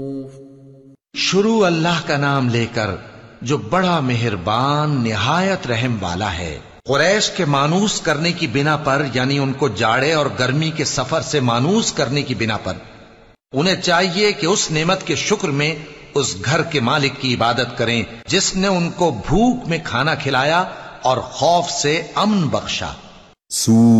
शुरू अल्लाह का नाम लेकर जो बड़ा मेहरबान निहायत रहम वाला है। कुरैश के मानूस करने की बिना पर, यानी उनको जाड़े और गर्मी के सफर से मानूस करने की बिना पर, उन्हें चाहिए कि उस नेमत के शुक्र में उस घर के मालिक की इबादत करें जिसने उनको भूख में खाना खिलाया और खौफ से अमन बख्शा।